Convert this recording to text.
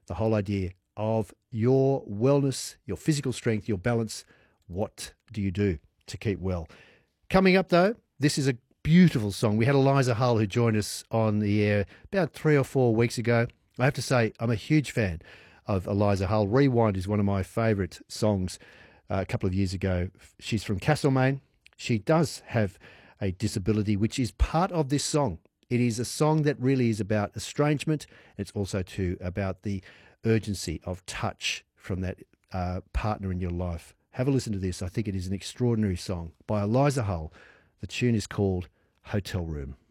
the whole idea of your wellness, your physical strength, your balance. What do you do to keep well? Coming up, though, this is a beautiful song. We had Eliza Hull, who joined us on the air about 3 or 4 weeks ago. I have to say, I'm a huge fan of Eliza Hull. Rewind is one of my favourite songs. A couple of years ago, she's from Castlemaine. She does have a disability, which is part of this song. It is a song that really is about estrangement. It's also too about the urgency of touch from that partner in your life. Have a listen to this. I think it is an extraordinary song by Eliza Hull. The tune is called Hotel Room.